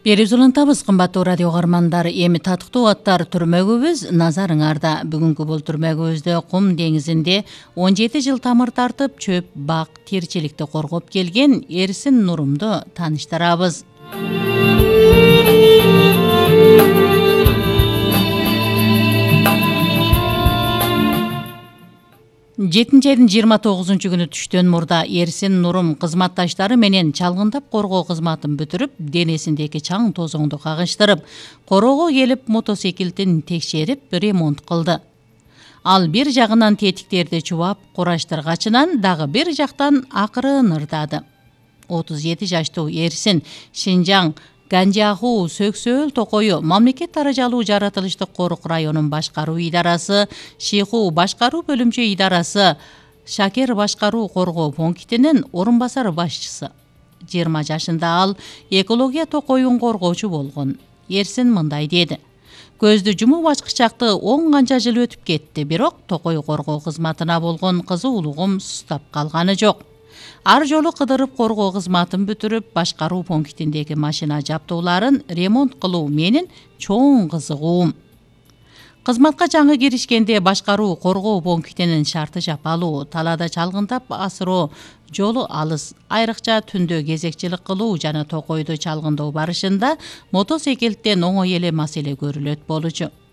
Берип улантабыз, кымбаттуу радио каармандар. Эми татыктуу аттар түрмөгүбүз назарыңарда. Бүгүнкү бул түрмөгүбүздө Кум деңизинде 17 жыл тамыр тартып, чөп, бак, тирчиликти коргоп келген Эрсин Нурумду тааныштырабыз. 7-айдын 29 күнү түштөн мурда Эрсин Нурум кызматташтары менен чалгындап коргоо кызматын бүтүрүп, денесиндеги чаң тозоңду кагыштырып, короого келип мотоциклдин текшерип, ремонт кылды. Ал бир жагынан тетиктерди чубап, кураштыргачынан дагы бир жактан акырын ырдады. 37 жаштуу Эрсин Шинжаң Ганжаху Сөксөөл токою мамлекет даражалуу жаратылыштык корук районун башкаруу идарасы, Шиху башкаруу бөлүмчө идарасы, Шакер башкаруу коргоо пунктинин орун басар башчысы. 20 жашында ал экология токоюн коргоочу болгон. Эрсин мындай деди: көздү жумуп ачкычакты 10 канча жыл өтүп кетти, бирок токой коргоо кызматына болгон кызуулугум сустап калганы жок. Ар жолу кыдырып коргоо кызматын бүтүрүп, башкаруу пунктиндеги машина жабдууларын ремонт кылуу менин чоң кызыгуум. Кызматка жаңы киришкенде башкаруу коргоо пунктинин шарты жапалуу, талаада чалгындап асыроо жолу алыс, айрыкча түндө кезекчилик кылуу жана токойду чалгындоо барышында мотоциклден оңой эле маселе көрүлөт болчу.